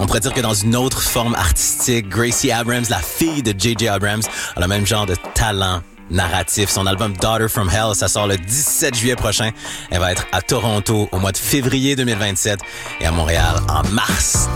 On pourrait dire que dans une autre forme artistique, Gracie Abrams, la fille de J.J. Abrams, a le même genre de talent narratif. Son album Daughter from Hell, ça sort le 17 juillet prochain. Elle va être à Toronto au mois de février 2027 et à Montréal en mars